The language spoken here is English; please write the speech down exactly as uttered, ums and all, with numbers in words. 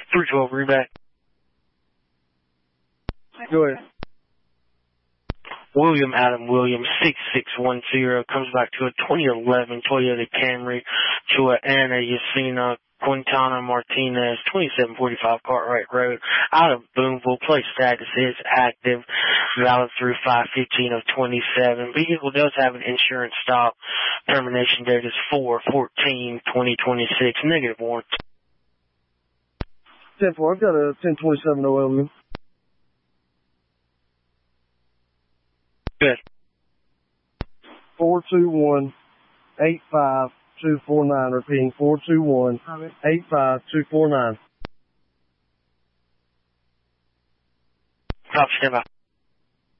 three twelve, reback. Go ahead. William Adam Williams, six six one zero, comes back to a twenty eleven Toyota Camry to a Anna Yacina Quintana Martinez, twenty-seven forty-five Cartwright Road, out of Boonville. Place status is active, valid through five fifteen of twenty-seven. Vehicle does have an insurance stop. Termination date is four fourteen twenty twenty-six. Negative warranty. ten four, I've got a ten twenty-seven O L U. Good. four two one, eight five two four nine. Repeating, four two one, eight five two four nine. Copy, stand by.